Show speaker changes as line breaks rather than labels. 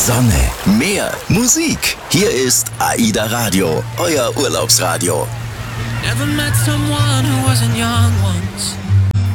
Sonne, Meer, Musik. Hier ist AIDA Radio, euer Urlaubsradio.
Never met someone who wasn't young once.